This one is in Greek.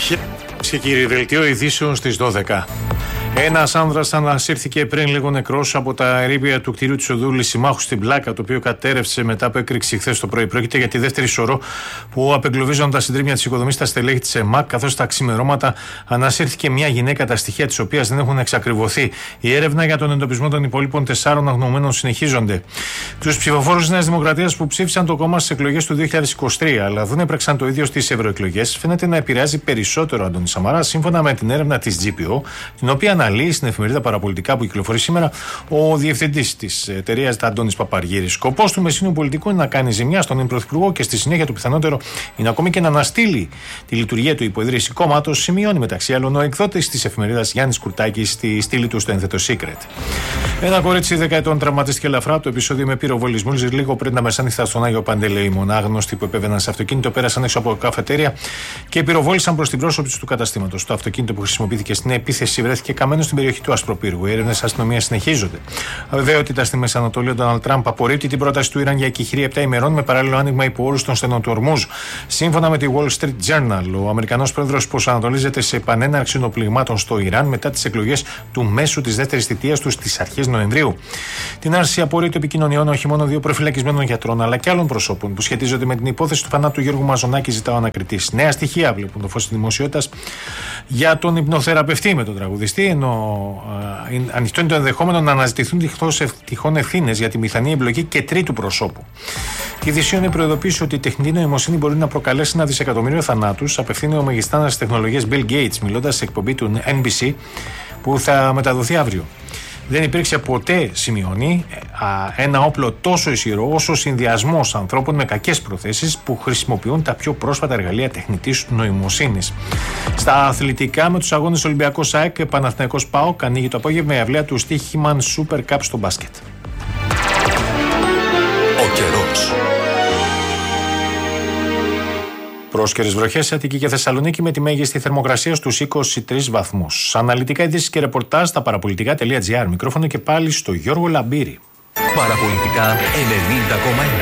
Και κύριοι, δελτίο ειδήσεων στις 12. Ένας άνδρας ανασύρθηκε πριν λίγο νεκρός από τα ερείπια του κτηρίου της οδού Λυσιμάχου στην Πλάκα, το οποίο κατέρευσε μετά από έκρηξη χθες το πρωί. Πρόκειται για τη δεύτερη σωρό που απεγκλωβίζονταν τα συντρίμμια της οικοδομής στα στελέχη της ΕΜΑΚ, καθώς τα ξημερώματα ανασύρθηκε μια γυναίκα, τα στοιχεία της οποίας δεν έχουν εξακριβωθεί. Η έρευνα για τον εντοπισμό των υπολείπων 4 αγνοωμένων συνεχίζονται. Τους ψηφοφόρους της Νέας Δημοκρατίας που ψήφισαν το κόμμα στις εκλογές του 2023, αλλά δεν έπραξαν το ίδιο στις ευρωεκλογές, φαίνεται να επηρεάζει περισσότερο Αντώνη Σαμαρά, σύμφωνα με την έρευνα της GPO, την οποία αναλύει στην εφημερίδα Παραπολιτικά που κυκλοφορεί σήμερα ο διευθυντής της εταιρείας Αντώνης Παπαργύρης. Σκοπός του μεσήνιου πολιτικού είναι να κάνει ζημιά στον πρωθυπουργό και στη συνέχεια το πιθανότερο είναι ακόμη και να αναστείλει τη λειτουργία του υποιδρύση κόμματος, σημειώνει μεταξύ άλλων ο εκδότης της εφημερίδας Γιάννης Κουρτάκης στη στήλη του στο Ένθετο Secret. Ένα κορίτσι 10 ετών τραυματίστηκε ελαφρά από το επεισόδιο με πυροβολισμούς λίγο πριν τα μεσάνυχτα στον Άγιο Παντελεήμον. Άγνωστοι που επέβαιναν σε αυτοκίνητο πέρασαν έξω από καφετέρια και πυροβόλησαν προς την πρόσωψη του καταστήματος. Το αυτοκίνητο που χρησιμοποιήθηκε στην επίθεση βρέθηκε καμένο στην περιοχή του Ασπροπύργου. Οι έρευνες αστυνομίας συνεχίζονται. Αβεβαιότητα στη Μέση Ανατολή, ο Ντόναλντ Τραμπ απορρίπτει την πρόταση του Ιράν για εκεχηρία 7 ημερών με παράλληλο άνοιγμα υπό όρους των στενών του Ορμούζ. Σύμφωνα με τη Wall Street Journal, ο Αμερικανός πρόεδρος προσανατολίζεται σε επανέναρξη ενοπληγμάτων στο Ιράν μετά τις εκλογές του μέσου της δεύτερης θητείας του στις αρχές Νοεμβρίου. Την άρση απορρίτου επικοινωνιών όχι μόνο 2 προφυλακισμένων γιατρών αλλά και άλλων προσώπων που σχετίζονται με την υπόθεση του θανάτου του Γιώργου Μαζονάκη, ζητά ο ανακριτής. Νέα στοιχεία βλέπουν το φως της δημοσιότητας για τον υπνοθεραπευτή με τον τραγουδιστή, ενώ ανοιχτό είναι το ενδεχόμενο να αναζητηθούν τυχόν ευθύνες για τη πιθανή εμπλοκή και τρίτου προσώπου. Η Ειδησίων προειδοποίησε ότι η τεχνητή νοημοσύνη μπορεί να προκαλέσει 1 δισεκατομμύριο θανάτους, απευθύνει ο μεγιστάνας της τεχνολογίας Bill Gates, μιλώντας σε εκπομπή του NBC που θα μεταδοθεί αύριο. Δεν υπήρξε ποτέ, σημειώνει, ένα όπλο τόσο ισχυρό όσο ο συνδυασμός ανθρώπων με κακές προθέσεις που χρησιμοποιούν τα πιο πρόσφατα εργαλεία τεχνητής νοημοσύνης. Στα αθλητικά, με τους αγώνες Ολυμπιακός ΑΕΚ και Παναθηναϊκός ΠΑΟΚ, ανοίγει το απόγευμα η αυλαία του Στίχημαν Super Cup στο μπάσκετ. Ο καιρός. Πρόσκαιρες βροχές σε Αττική και Θεσσαλονίκη με τη μέγιστη θερμοκρασία στους 23 βαθμούς. Αναλυτικά ειδήσεις και ρεπορτάζ στα παραπολιτικά.gr. Μικρόφωνο και πάλι στο Γιώργο Λαμπύρη. Παραπολιτικά 90,1.